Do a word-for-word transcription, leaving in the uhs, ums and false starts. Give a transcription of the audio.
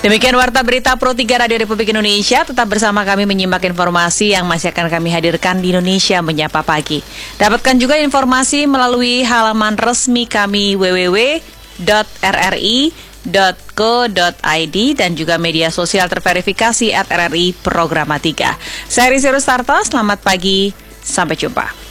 Demikian Warta Berita Pro tiga Radio Republik Indonesia. Tetap bersama kami menyimak informasi yang masih akan kami hadirkan di Indonesia Menyapa Pagi. Dapatkan juga informasi melalui halaman resmi kami w w w titik r r i titik co titik i d dan juga media sosial terverifikasi at R R I Programa tiga. Saya Rizky Rustarto, selamat pagi, sampai jumpa.